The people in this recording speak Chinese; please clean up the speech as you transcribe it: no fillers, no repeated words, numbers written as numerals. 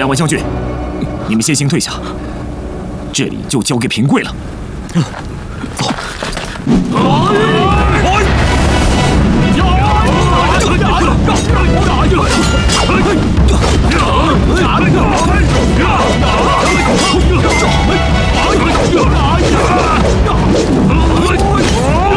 两位将军，你们先行退下，这里就交给平贵了。走。